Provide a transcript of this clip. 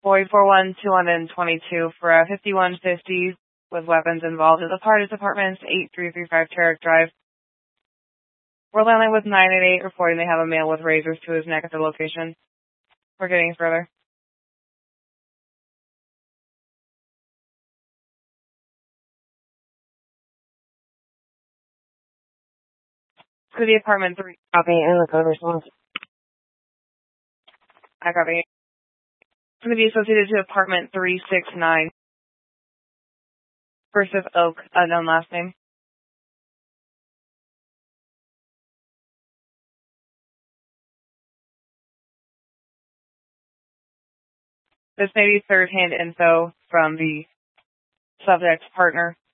Boy 41222 for a 5150 with weapons involved at the Parties Apartments, 8335 Tarrick Drive. We're landing with 988 reporting they have a male with razors to his neck at the location. We're getting further. To the apartment 3. Copy, and the code response. I copy. It's going to be associated to apartment 369. First of Oak, unknown last name. This may be third-hand info from the subject's partner.